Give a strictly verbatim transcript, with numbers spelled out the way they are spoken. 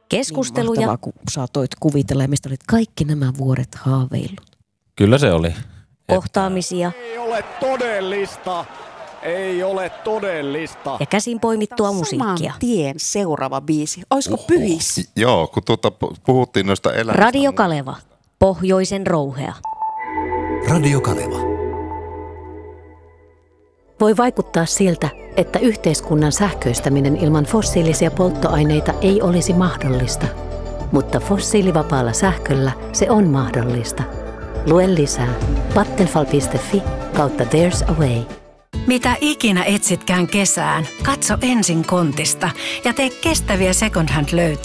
Keskusteluja. Niin mahtavaa, kun saatoit kuvitella, ja mistä olit kaikki nämä vuodet haaveillut. Kyllä se oli. Kohtaamisia. Ei ole todellista. Ei ole todellista. Ja käsin poimittua musiikkia. Saman tien seuraava biisi. Olisiko Uhuh. Pyhis? Joo, kun tuota, puhuttiin noista elämistä. Radio Kaleva. Pohjoisen rouhea. Radio Kaleva. Voi vaikuttaa siltä, että yhteiskunnan sähköistäminen ilman fossiilisia polttoaineita ei olisi mahdollista. Mutta fossiilivapaalla sähköllä se on mahdollista. Lue lisää vattenfall piste fi kautta there's a way. Mitä ikinä etsitkään kesään, katso ensin Kontista ja tee kestäviä second hand -löytöjä.